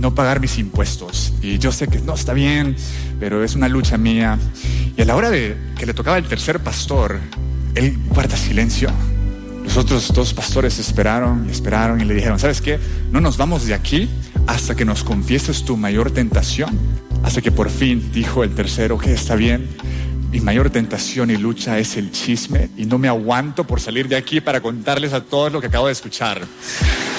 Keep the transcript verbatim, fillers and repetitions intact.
no pagar mis impuestos. Y yo sé que no está bien, pero es una lucha mía. Y a la hora de que le tocaba el tercer pastor, él guarda silencio. Los otros dos pastores esperaron y esperaron y le dijeron, ¿sabes qué? No nos vamos de aquí hasta que nos confieses tu mayor tentación. Hasta que por fin dijo el tercero, que está bien, mi mayor tentación y lucha es el chisme y no me aguanto por salir de aquí para contarles a todos lo que acabo de escuchar.